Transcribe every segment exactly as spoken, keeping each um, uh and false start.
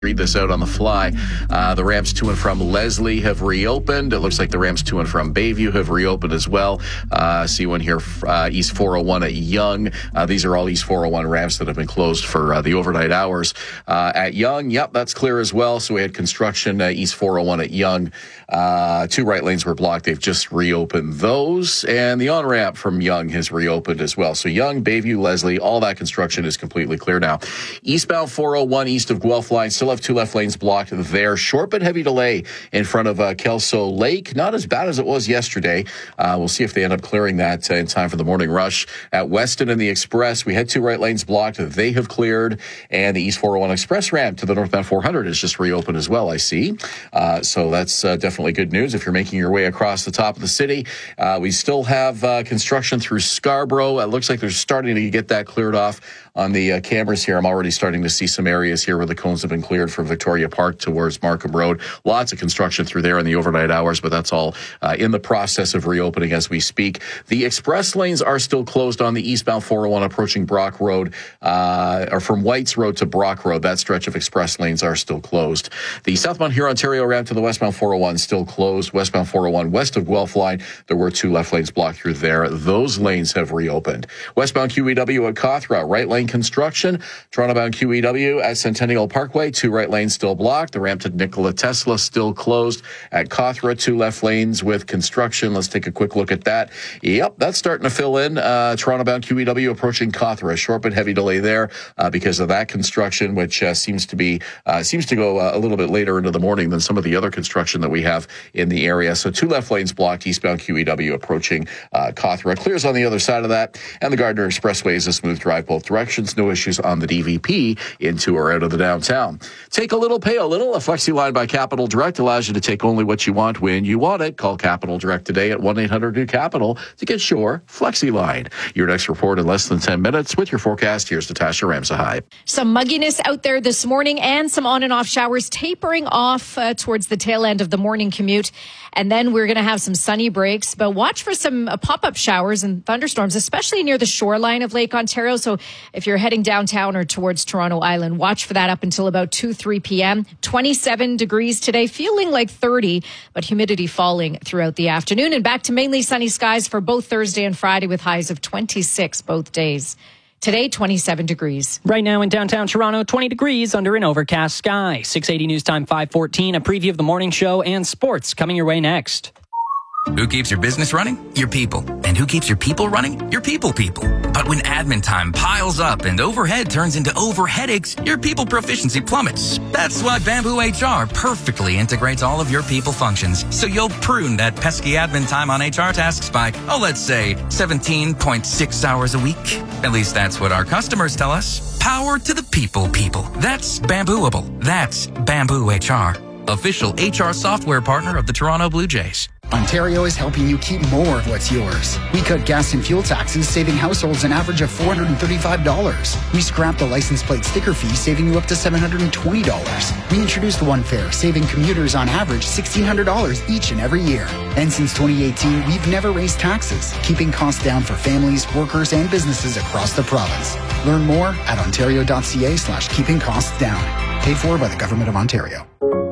read this out on the fly. Uh, the ramps to and from Leslie have reopened. It looks like the ramps to and from Bayview have reopened as well. Uh, see one here, uh, East four oh one at Yonge. Uh, these are all East four oh one ramps that have been closed for uh, the overnight hours. Uh, at Yonge, yep, that's clear as well. So we had construction uh, East four oh one at Yonge. Uh, two right lanes were blocked. They've just reopened those. And the on-ramp from Yonge has reopened as well. So Yonge, Bayview, Leslie, all that construction is completely clear now. Eastbound four oh one east of Guelph line, still have two left lanes blocked there. Short but heavy delay in front of uh, Kelso Lake. Not as bad as it was yesterday. Uh, we'll see if they end up clearing that uh, in time for the morning rush. At Weston and the Express, we had two right lanes blocked. They have cleared. And the East four oh one Express ramp to the northbound four hundred is just reopened as well, I see. Uh, so that's uh, definitely good news if you're making your way across the top of the city. Uh, we still have uh, construction through Scarborough. It looks like they're starting to get that cleared off on the uh, cameras here. I'm already starting to see some areas here where the cones have been cleared from Victoria Park towards Markham Road. Lots of construction through there in the overnight hours, but that's all uh, in the process of reopening as we speak. The express lanes are still closed on the eastbound four oh one approaching Brock Road, uh, or from Whites Road to Brock Road. That stretch of express lanes are still closed. The southbound Huron Ontario ramp to the westbound four oh one still closed. Westbound four oh one west of Guelph line, there were two left lanes blocked through there. Those lanes have reopened. Westbound Q E W at Cawthra, right lane construction. Toronto-bound Q E W at Centennial Parkway, two right lanes still blocked. The ramp to Nikola Tesla still closed. At Cawthra, two left lanes with construction. Let's take a quick look at that. Yep, that's starting to fill in. Uh, Toronto-bound Q E W approaching Cawthra. Short but heavy delay there uh, because of that construction, which uh, seems to be uh, seems to go uh, a little bit later into the morning than some of the other construction that we have in the area. So two left lanes blocked. Eastbound Q E W approaching uh, Cawthra. Clears on the other side of that. And the Gardner Expressway is a smooth drive both directions. No issues on the D V P into or out of the downtown. Take a little, pay a little. A Flexi line by Capital Direct allows you to take only what you want when you want it. Call Capital Direct today at one eight hundred new capital to get your Flexi line. Your next report in less than ten minutes with your forecast. Here's Natasha Ramsahai. Some mugginess out there this morning and some on and off showers tapering off uh, towards the tail end of the morning commute. And then we're going to have some sunny breaks, but watch for some uh, pop-up showers and thunderstorms, especially near the shoreline of Lake Ontario. So if you're heading downtown or towards Toronto Island, watch for that up until about two, three p.m. twenty-seven degrees today, feeling like thirty, but humidity falling throughout the afternoon. And back to mainly sunny skies for both Thursday and Friday with highs of twenty-six both days. Today, twenty-seven degrees. Right now in downtown Toronto, twenty degrees under an overcast sky. six eighty News Time, five fourteen, a preview of the morning show and sports coming your way next. Who keeps your business running? Your people. And who keeps your people running? Your people people. But when admin time piles up and overhead turns into over headaches, your people proficiency plummets. That's why Bamboo H R perfectly integrates all of your people functions. So you'll prune that pesky admin time on H R tasks by, oh, let's say seventeen point six hours a week. At least that's what our customers tell us. Power to the people people. That's Bambooable. That's Bamboo H R. Official H R software partner of the Toronto Blue Jays. Ontario is helping you keep more of what's yours. We cut gas and fuel taxes, saving households an average of four hundred thirty-five dollars. We scrapped the license plate sticker fee, saving you up to seven hundred twenty dollars. We introduced One Fare, saving commuters on average sixteen hundred dollars each and every year. And since twenty eighteen, we've never raised taxes, keeping costs down for families, workers, and businesses across the province. Learn more at ontario.ca slash keeping costs down. Paid for by the Government of Ontario.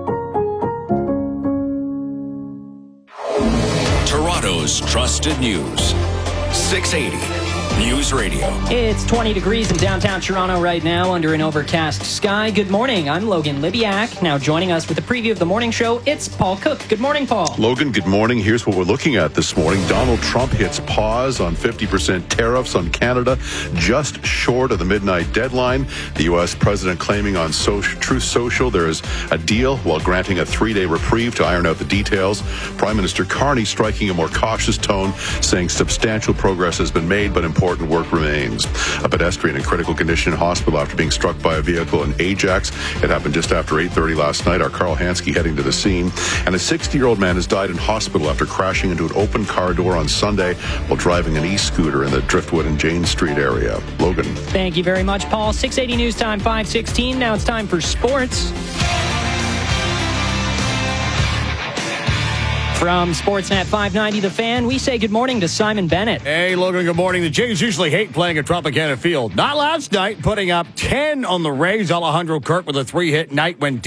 Toronto's trusted news. six eighty News Radio. It's twenty degrees in downtown Toronto right now under an overcast sky. Good morning. I'm Logan Libiak. Now joining us with a preview of the morning show, it's Paul Cook. Good morning, Paul. Logan, good morning. Here's what we're looking at this morning. Donald Trump hits pause on fifty percent tariffs on Canada, just short of the midnight deadline. The U S president claiming on social, Truth Social there is a deal while granting a three-day reprieve to iron out the details. Prime Minister Carney striking a more cautious tone, saying substantial progress has been made, but important work remains. A pedestrian in critical condition in hospital after being struck by a vehicle in Ajax. It happened just after eight thirty last night. Our Carl Hansky heading to the scene. And a sixty-year-old man has died in hospital after crashing into an open car door on Sunday while driving an e-scooter in the Driftwood and Jane Street area. Logan. Thank you very much, Paul. six eighty News Time, five sixteen. Now it's time for sports. From Sportsnet five ninety The Fan, we say good morning to Simon Bennett. Hey, Logan, good morning. The Jays usually hate playing at Tropicana Field. Not last night, putting up ten on the Rays. Alejandro Kirk with a three-hit night when